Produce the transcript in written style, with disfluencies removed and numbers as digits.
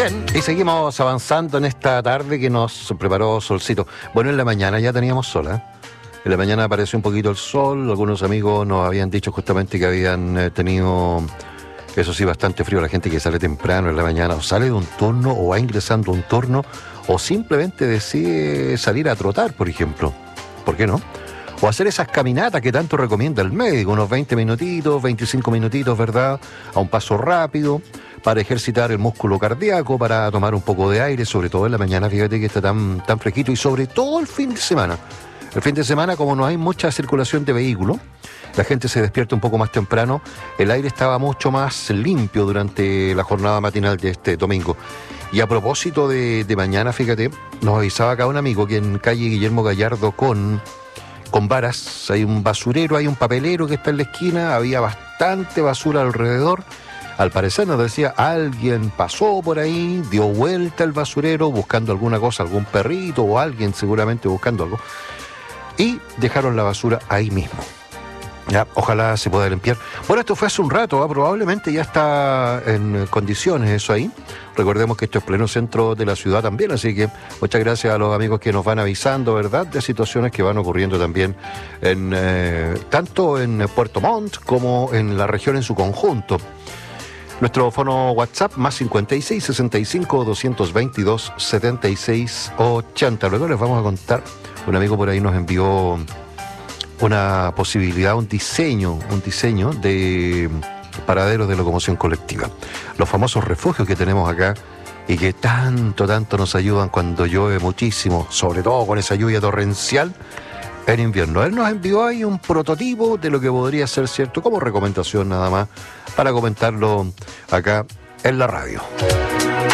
Bien, y seguimos avanzando en esta tarde que nos preparó Solcito. Bueno, en la mañana ya teníamos sol, ¿eh? En la mañana apareció un poquito el sol. Algunos amigos nos habían dicho justamente que habían tenido, eso sí, bastante frío. La gente que sale temprano en la mañana o sale de un turno o va ingresando a un turno o simplemente decide salir a trotar, por ejemplo. ¿Por qué no? O hacer esas caminatas que tanto recomienda el médico, unos 20 minutitos, 25 minutitos, ¿verdad? A un paso rápido, para ejercitar el músculo cardíaco, para tomar un poco de aire, sobre todo en la mañana, fíjate que está tan fresquito, y sobre todo el fin de semana. El fin de semana, como no hay mucha circulación de vehículos, la gente se despierta un poco más temprano, el aire estaba mucho más limpio durante la jornada matinal de este domingo. Y a propósito de mañana, fíjate, nos avisaba acá un amigo que en calle Guillermo Gallardo con Varas hay un basurero, hay un papelero que está en la esquina, había bastante basura alrededor. Al parecer nos decía, alguien pasó por ahí, dio vuelta el basurero buscando alguna cosa, algún perrito o alguien seguramente buscando algo, y dejaron la basura ahí mismo. Ya, ojalá se pueda limpiar. Bueno, esto fue hace un rato, probablemente ya está en condiciones eso ahí. Recordemos que esto es pleno centro de la ciudad también, así que muchas gracias a los amigos que nos van avisando, ¿verdad?, de situaciones que van ocurriendo también tanto en Puerto Montt como en la región en su conjunto. Nuestro fono WhatsApp más 56 65 222 76 80. Luego les vamos a contar, un amigo por ahí nos envió una posibilidad, un diseño de paraderos de locomoción colectiva. Los famosos refugios que tenemos acá y que tanto nos ayudan cuando llueve muchísimo, sobre todo con esa lluvia torrencial en invierno. Él nos envió ahí un prototipo de lo que podría ser cierto, como recomendación nada más, para comentarlo acá en la radio.